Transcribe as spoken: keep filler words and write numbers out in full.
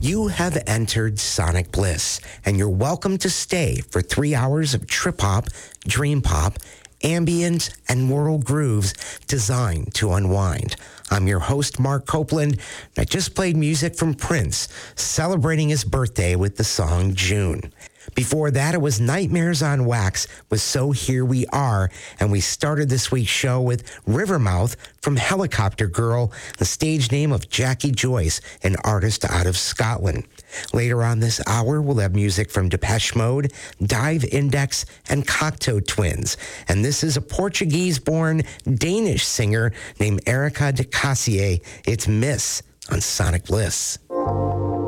You have entered Sonic Bliss, and you're welcome to stay for three hours of trip-hop, dream-pop, ambient, and world grooves designed to unwind. I'm your host, Mark Copeland, and I just played music from Prince, celebrating his birthday with the song June. Before that, it was Nightmares on Wax with So Here We Are, and we started this week's show with Rivermouth from Helicopter Girl, the stage name of Jackie Joyce, an artist out of Scotland. Later on this hour, we'll have music from Depeche Mode, Dive Index, and Cocteau Twins. And this is a Portuguese-born Danish singer named Erica de Cassier. It's Miss on Sonic Bliss.